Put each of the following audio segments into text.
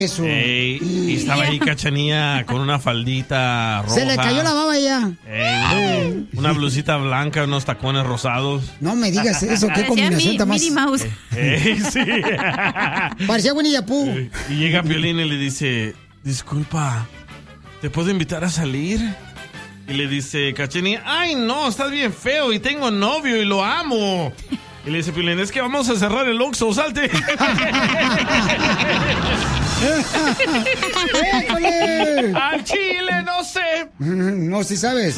Eso. Y estaba ahí Cachanía con una faldita roja. Se le cayó la baba ya. Una blusita blanca, unos tacones rosados. No me digas eso, qué combinación tan más. Minnie Mouse. Sí. Parecía Winnie the Pooh. Y llega Piolín y le dice, disculpa, ¿te puedo invitar a salir? Y le dice Cachanía, ay no, estás bien feo y tengo novio y lo amo. Y le dice Piolín, es que vamos a cerrar el Oxxo, salte. ¡École! Al chile, no sé. No, si sabes.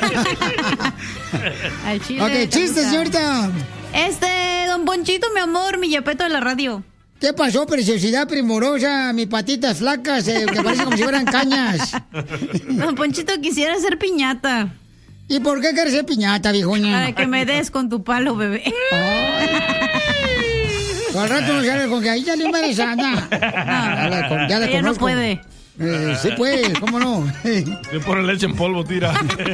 Al chile. Ok, chiste, señorita. Don Ponchito, mi amor, mi yapeto de la radio. ¿Qué pasó, preciosidad primorosa? Mis patitas flacas, que parecen como si fueran cañas. Don Ponchito, quisiera hacer piñata. ¿Y por qué quieres ser piñata, viejoña? Para que me des con tu palo, bebé. Al rato no sale con que ahí ya le embarazada. Ya la conozco. No puede. Sí puede, ¿cómo no? Le pone leche en polvo, tira.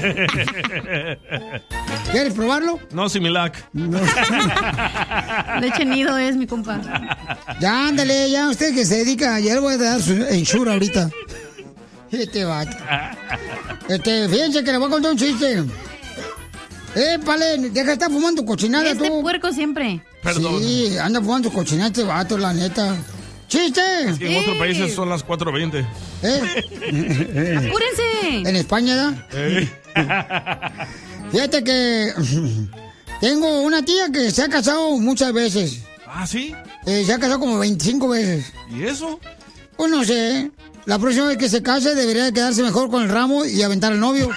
¿Quieres probarlo? No, Similac. No. Leche nido es mi compa. Ya, ándale, ya usted que se dedica, ya le voy a dar su ensure ahorita. Vato. Fíjense que le voy a contar un chiste. Pale, deja de estar fumando cochinada tú. Puerco siempre. Perdón. Sí, anda fumando cochinada este vato, la neta. ¡Chiste! Es que en otros países son las 4:20. ¡Apúrense! En España, ¿da? Fíjate que tengo una tía que se ha casado muchas veces. ¿Ah, sí? Se ha casado como 25 veces. ¿Y eso? Pues no sé. La próxima vez que se case debería quedarse mejor con el ramo y aventar al novio.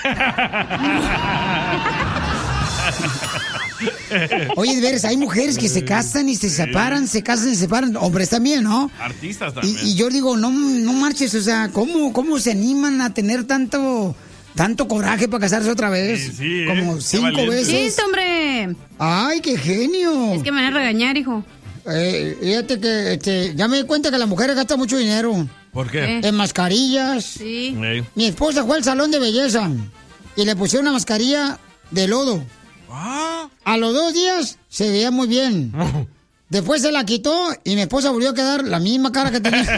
Oye, de veras, hay mujeres que se casan y se separan, se casan y se separan. Hombres también, ¿no? Artistas también. Y yo digo, no marches, o sea, ¿cómo se animan a tener tanto coraje para casarse otra vez? Sí, como 5 veces. ¡Sí, hombre! ¡Ay, qué genio! Es que me van a regañar, hijo. Fíjate que ya me di cuenta que las mujeres gastan mucho dinero. ¿Por qué? En mascarillas. Sí. Mi esposa fue al salón de belleza y le pusieron una mascarilla de lodo. A los 2 días se veía muy bien. Después se la quitó y mi esposa volvió a quedar la misma cara que tenía.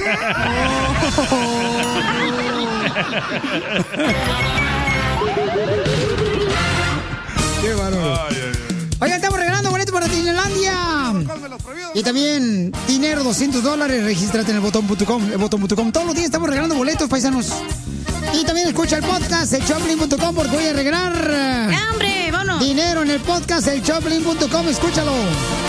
Qué bárbaro. Oigan, estamos regalando boletos para Disneylandia. Y también dinero, $200. Regístrate en el botón.com. Todos los días estamos regalando boletos, paisanos. Y también escucha el podcast, elchoplin.com, porque voy a regalar ¡Hombre, vámonos! dinero en el podcast, elchoplin.com. Escúchalo.